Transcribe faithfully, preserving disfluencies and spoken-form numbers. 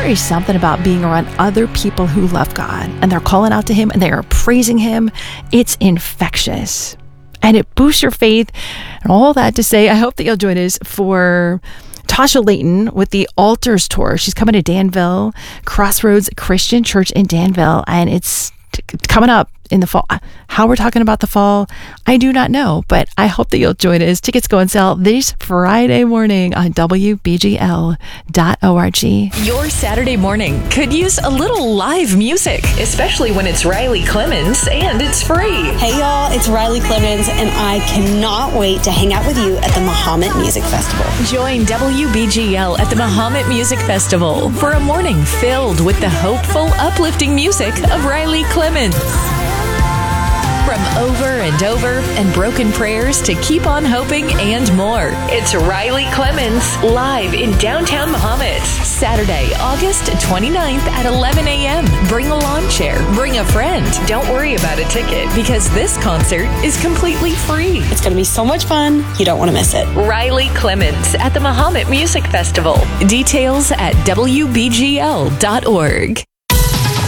is something about being around other people who love God and they're calling out to Him and they are praising Him. It's infectious and it boosts your faith. And all that to say, I hope that you'll join us for Tasha Layton with the Altars Tour. She's coming to Danville, Crossroads Christian Church in Danville, and it's t- coming up in the fall. How we're talking about the fall, I do not know, but I hope that you'll join us. Tickets go on sale this Friday morning on W B G L dot org. Your Saturday morning could use a little live music, especially when it's Riley Clemens and it's free. Hey y'all, it's Riley Clemens, and I cannot wait to hang out with you at the Mahomet Music Festival. Join W B G L at the Mahomet Music Festival for a morning filled with the hopeful, uplifting music of Riley Clemens. From Over and Over and Broken Prayers to Keep on Hoping and more. It's Riley Clemens live in downtown Mahomet. Saturday, August twenty-ninth at eleven a.m. Bring a lawn chair. Bring a friend. Don't worry about a ticket because this concert is completely free. It's going to be so much fun. You don't want to miss it. Riley Clemens at the Mahomet Music Festival. Details at W B G L dot org.